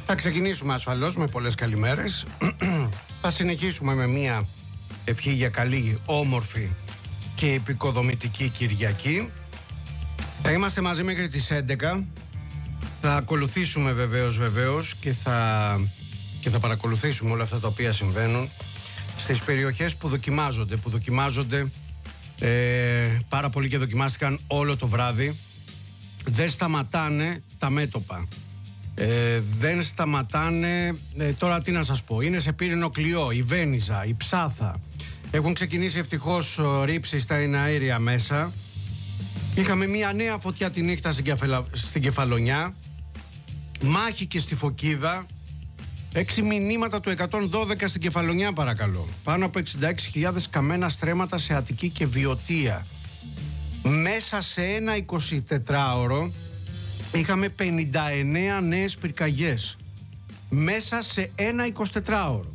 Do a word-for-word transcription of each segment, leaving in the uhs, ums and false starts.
Θα ξεκινήσουμε ασφαλώς με πολλές καλημέρες. Θα συνεχίσουμε με μια ευχή για καλή, όμορφη και επικοδομητική Κυριακή. Θα είμαστε μαζί μέχρι τις έντεκα. Θα ακολουθήσουμε βεβαίως βεβαίως και θα, και θα παρακολουθήσουμε όλα αυτά τα οποία συμβαίνουν στις περιοχές που δοκιμάζονται, που δοκιμάζονται ε, πάρα πολύ και δοκιμάστηκαν όλο το βράδυ. Δεν σταματάνε τα μέτωπα. Ε, δεν σταματάνε, ε, τώρα τι να σας πω, είναι σε πύρινο κλειό, η Βένιζα, η Ψάθα. Έχουν ξεκινήσει ευτυχώς ρήψεις στα εναέρια μέσα. Είχαμε μια νέα φωτιά τη νύχτα στην, κεφαλα... στην Κεφαλονιά. Μάχη και στη Φωκίδα. Έξι μηνύματα του εκατόν δώδεκα στην Κεφαλονιά, παρακαλώ. Πάνω από εξήντα έξι χιλιάδες καμένα στρέμματα σε Αττική και Βιωτία. Μέσα σε ένα εικοσιτετράωρο είχαμε πενήντα εννέα νέες πυρκαγιές. Μέσα σε ένα εικοσιτετράωρο.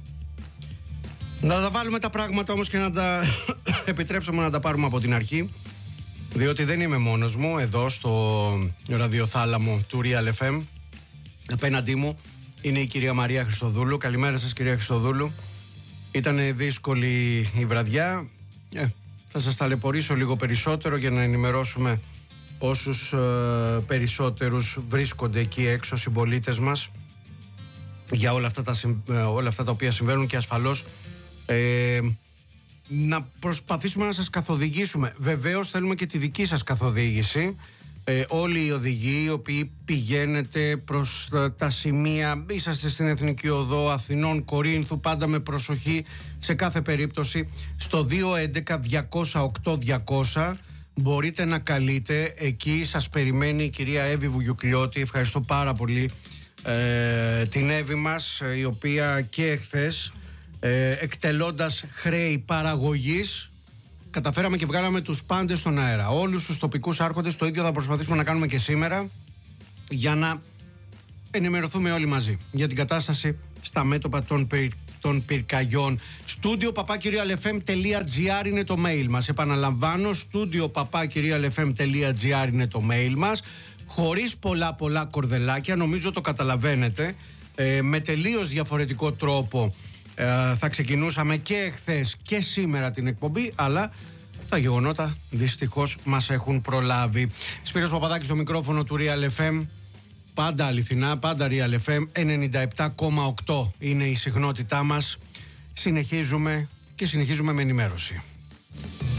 Να τα βάλουμε τα πράγματα όμως και να τα επιτρέψουμε να τα πάρουμε από την αρχή, διότι δεν είμαι μόνος μου εδώ στο ραδιοθάλαμο του Real εφ εμ. Απέναντί μου είναι η κυρία Μαρία Χριστοδούλου. Καλημέρα σας, κυρία Χριστοδούλου. Ήτανε δύσκολη η βραδιά. ε, Θα σας ταλαιπωρήσω λίγο περισσότερο για να ενημερώσουμε όσους ε, περισσότερους βρίσκονται εκεί έξω, συμπολίτες μας, για όλα αυτά, τα, όλα αυτά τα οποία συμβαίνουν, και ασφαλώς ε, να προσπαθήσουμε να σας καθοδηγήσουμε. Βεβαίως θέλουμε και τη δική σας καθοδήγηση. Ε, όλοι οι οδηγοί οι οποίοι πηγαίνετε προς τα, τα σημεία, είσαστε στην Εθνική Οδό Αθηνών Κορίνθου, πάντα με προσοχή σε κάθε περίπτωση. Στο δύο έντεκα διακόσια οκτώ διακόσια μπορείτε να καλείτε. Εκεί σας περιμένει η κυρία Εύη Βουγιουκλιώτη. Ευχαριστώ πάρα πολύ ε, την Εύη μας, η οποία και εχθές ε, εκτελώντας χρέη παραγωγής καταφέραμε και βγάλαμε τους πάντες στον αέρα, όλους τους τοπικούς άρχοντες. Το ίδιο θα προσπαθήσουμε να κάνουμε και σήμερα, για να ενημερωθούμε όλοι μαζί για την κατάσταση στα μέτωπα των, πυρ, των πυρκαγιών. Στούντιο παπάκι real f m τελεία g r είναι το mail μας. Επαναλαμβάνω, στούντιο παπάκι real f m τελεία g r είναι το mail μας. Χωρίς πολλά πολλά κορδελάκια, νομίζω το καταλαβαίνετε. Ε, με τελείως διαφορετικό τρόπο ε, θα ξεκινούσαμε και εχθές και σήμερα την εκπομπή, αλλά τα γεγονότα δυστυχώς μας έχουν προλάβει. Σπύρος Παπαδάκης στο μικρόφωνο του Real εφ εμ. Πάντα αληθινά, πάντα Real εφ εμ. ενενήντα επτά κόμμα οκτώ είναι η συχνότητά μας. Συνεχίζουμε και συνεχίζουμε με ενημέρωση.